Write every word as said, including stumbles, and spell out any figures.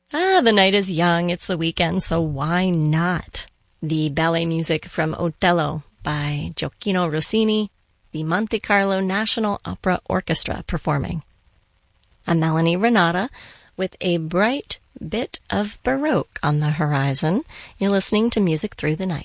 Ah, the night is young. It's the weekend, so why not? The ballet music from Otello by Gioacchino Rossini, the Monte Carlo National Opera Orchestra performing. I'm Melanie Renata with a bright bit of Baroque on the horizon. You're listening to Music Through the Night.